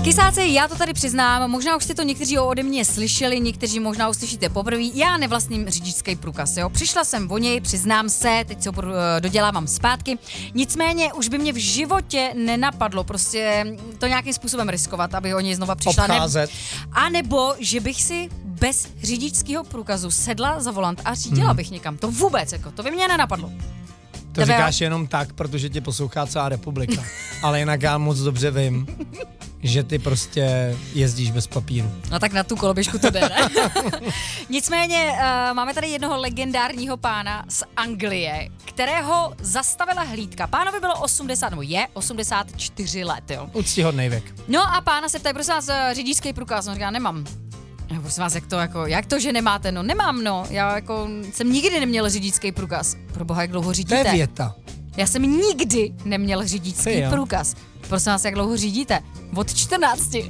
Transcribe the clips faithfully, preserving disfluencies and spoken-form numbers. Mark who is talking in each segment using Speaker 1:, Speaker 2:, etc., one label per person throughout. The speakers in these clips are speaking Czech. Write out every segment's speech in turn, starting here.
Speaker 1: Kysáci, já to tady přiznám, možná už jste to někteří ode mě slyšeli, někteří možná uslyšíte poprvé, já nevlastním řidičský průkaz, jo. Přišla jsem o něj, přiznám se, teď se ho dodělávám zpátky, nicméně už by mě v životě nenapadlo prostě to nějakým způsobem riskovat, aby o něj znova přišla.
Speaker 2: Obcházet.
Speaker 1: Ne... A nebo, že bych si bez řidičského průkazu sedla za volant a řídila hmm. bych někam, to vůbec, jako, to by mě nenapadlo.
Speaker 2: To Tebe říkáš já... jenom tak, protože tě poslouchá celá republika, ale jinak já moc dobře vím, že ty prostě jezdíš bez papíru.
Speaker 1: No tak na tu koloběžku to jde, ne? Nicméně uh, máme tady jednoho legendárního pána z Anglie, kterého zastavila hlídka. Pánovi bylo osmdesát, nebo je osmdesát čtyři let, jo.
Speaker 2: Úctyhodnej věk.
Speaker 1: No a pána se ptají, prosím vás, řidičský průkaz, on říká, nemám. No, prosím vás, jak to, jako, jak to, že nemáte? No nemám, no. Já jako jsem nikdy neměl řidičský průkaz. Pro boha, jak dlouho řídíte?
Speaker 2: To je věta.
Speaker 1: Já jsem nikdy neměl řidičský průkaz. Prosím vás, jak dlouho řídíte? Od čtrnácti.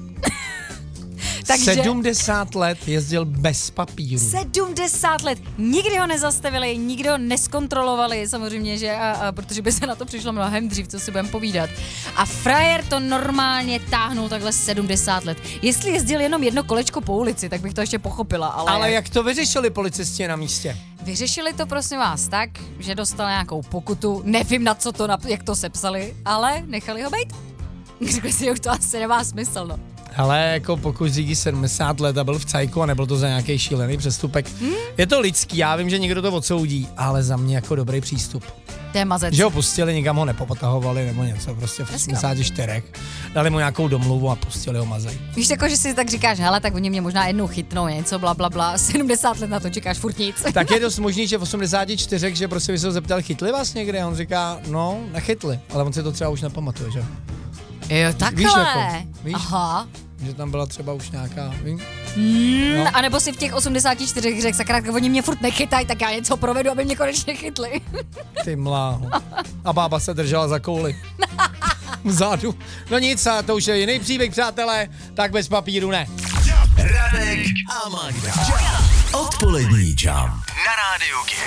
Speaker 1: Takže
Speaker 2: sedmdesát let jezdil bez papíru.
Speaker 1: sedmdesát let. Nikdy ho nezastavili, nikdy ho neskontrolovali, samozřejmě, že a, a, protože by se na to přišlo mnohem dřív, co si budeme povídat. A frajer to normálně táhnul takhle sedmdesát let. Jestli jezdil jenom jedno kolečko po ulici, tak bych to ještě pochopila. Ale,
Speaker 2: ale jak to vyřešili policisté na místě?
Speaker 1: Vyřešili to, prosím vás, tak, že dostal nějakou pokutu, nevím na co to, jak to sepsali, ale nechali ho bejt. Řekli si, už to asi nemá smysl, no.
Speaker 2: Ale jako pokud řídí sedmdesát let a byl v cajku a nebyl to za nějaký šílený přestupek, hmm? je to lidský, já vím, že někdo to odsoudí, ale za mě jako dobrý přístup.
Speaker 1: To je mazec.
Speaker 2: Že ho pustili, nikam ho nepopotahovali nebo něco, prostě v osmdesáti čtyřech. Dali mu nějakou domluvu a pustili ho mazej.
Speaker 1: Víš, jako, že si tak říkáš, hele, tak oni mě možná jednou chytnou, něco, bla, bla, bla, sedmdesát let na to čekáš furt nic.
Speaker 2: Tak je dost možný, že v osmdesáti čtyřech, že prostě by se ho zeptal, chytli vás někde? A on říká, no, nechytli, ale on si to třeba už nepamatuje, že?
Speaker 1: Jo, takhle.
Speaker 2: Víš, jako, víš?
Speaker 1: Aha.
Speaker 2: Že tam byla třeba už nějaká, víš?
Speaker 1: Mm, no. A nebo si v těch osmdesáti čtyřech řekl, sakra, oni mě furt nechytají, tak já něco provedu, aby mě konečně chytli.
Speaker 2: Ty mláho. A bába se držela za kouli. Vzadu. No nic, a to už je jiný příběh, přátelé, tak bez papíru ne.
Speaker 3: Radek a Magda. Odpolední jump na rádiu.